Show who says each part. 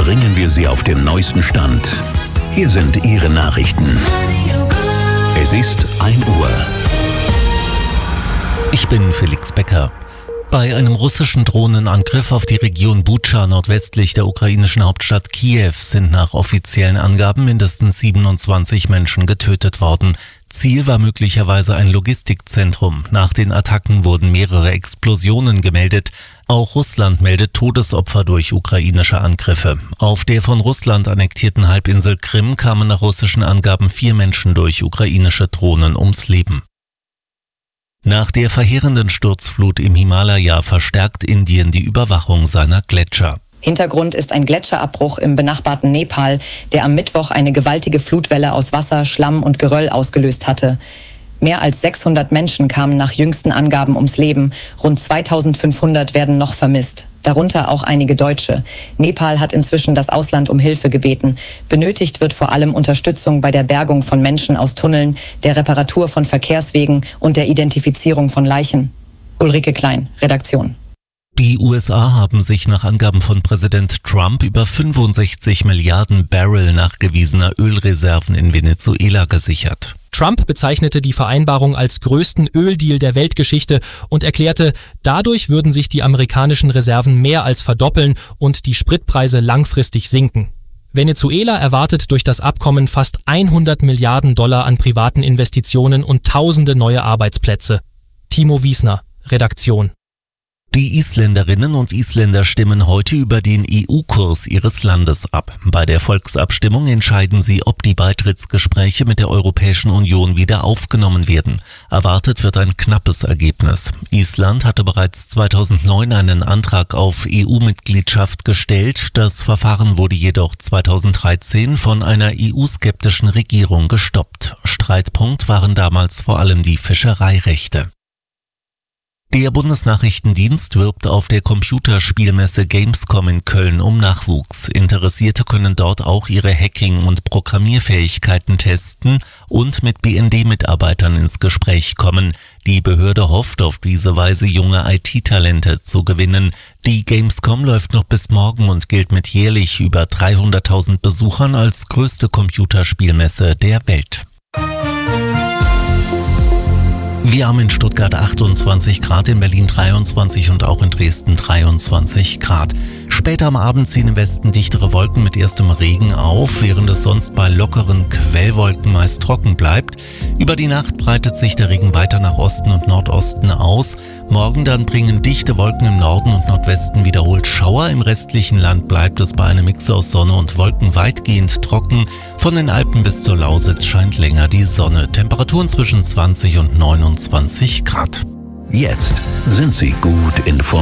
Speaker 1: bringen wir Sie auf den neuesten Stand. Hier sind Ihre Nachrichten. Es ist 1 Uhr.
Speaker 2: Ich bin Felix Becker. Bei einem russischen Drohnenangriff auf die Region Butscha nordwestlich der ukrainischen Hauptstadt Kiew sind nach offiziellen Angaben mindestens 27 Menschen getötet worden. Ziel war möglicherweise ein Logistikzentrum. Nach den Attacken wurden mehrere Explosionen gemeldet. Auch Russland meldet Todesopfer durch ukrainische Angriffe. Auf der von Russland annektierten Halbinsel Krim kamen nach russischen Angaben 4 Menschen durch ukrainische Drohnen ums Leben. Nach der verheerenden Sturzflut im Himalaya verstärkt Indien die Überwachung seiner Gletscher.
Speaker 3: Hintergrund ist ein Gletscherabbruch im benachbarten Nepal, der am Mittwoch eine gewaltige Flutwelle aus Wasser, Schlamm und Geröll ausgelöst hatte. Mehr als 600 Menschen kamen nach jüngsten Angaben ums Leben. Rund 2500 werden noch vermisst. Darunter auch einige Deutsche. Nepal hat inzwischen das Ausland um Hilfe gebeten. Benötigt wird vor allem Unterstützung bei der Bergung von Menschen aus Tunneln, der Reparatur von Verkehrswegen und der Identifizierung von Leichen. Ulrike Klein, Redaktion.
Speaker 2: Die USA haben sich nach Angaben von Präsident Trump über 65 Milliarden Barrel nachgewiesener Ölreserven in Venezuela gesichert.
Speaker 4: Trump bezeichnete die Vereinbarung als größten Öldeal der Weltgeschichte und erklärte, dadurch würden sich die amerikanischen Reserven mehr als verdoppeln und die Spritpreise langfristig sinken. Venezuela erwartet durch das Abkommen fast 100 Milliarden Dollar an privaten Investitionen und tausende neue Arbeitsplätze. Timo Wiesner, Redaktion.
Speaker 2: Die Isländerinnen und Isländer stimmen heute über den EU-Kurs ihres Landes ab. Bei der Volksabstimmung entscheiden sie, ob die Beitrittsgespräche mit der Europäischen Union wieder aufgenommen werden. Erwartet wird ein knappes Ergebnis. Island hatte bereits 2009 einen Antrag auf EU-Mitgliedschaft gestellt. Das Verfahren wurde jedoch 2013 von einer EU-skeptischen Regierung gestoppt. Streitpunkt waren damals vor allem die Fischereirechte. Der Bundesnachrichtendienst wirbt auf der Computerspielmesse Gamescom in Köln um Nachwuchs. Interessierte können dort auch ihre Hacking- und Programmierfähigkeiten testen und mit BND-Mitarbeitern ins Gespräch kommen. Die Behörde hofft auf diese Weise junge IT-Talente zu gewinnen. Die Gamescom läuft noch bis morgen und gilt mit jährlich über 300.000 Besuchern als größte Computerspielmesse der Welt. Wir haben in Stuttgart 28 Grad, in Berlin 23 und auch in Dresden 23 Grad. Später am Abend ziehen im Westen dichtere Wolken mit erstem Regen auf, während es sonst bei lockeren Quellwolken meist trocken bleibt. Über die Nacht breitet sich der Regen weiter nach Osten und Nordosten aus. Morgen dann bringen dichte Wolken im Norden und Nordwesten wiederholt Schauer. Im restlichen Land bleibt es bei einem Mix aus Sonne und Wolken weitgehend trocken. Von den Alpen bis zur Lausitz scheint länger die Sonne. Temperaturen zwischen 20 und 29 Grad.
Speaker 1: Jetzt sind Sie gut informiert.